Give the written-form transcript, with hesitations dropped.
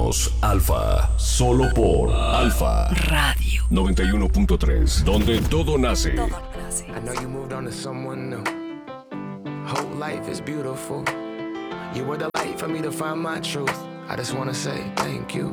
Somos Alfa, solo por Alfa Radio 91.3, donde todo nace. I know you moved on to someone new. Whole life is beautiful. You were the light for me to find my truth. I just wanna say thank you.